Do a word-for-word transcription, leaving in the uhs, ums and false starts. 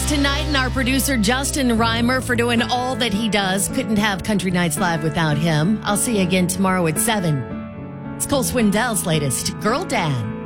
us tonight, and our producer, Justin Reimer, for doing all that he does. Couldn't have Country Nights Live without him. I'll see you again tomorrow at seven. It's Cole Swindell's latest Girl Dad.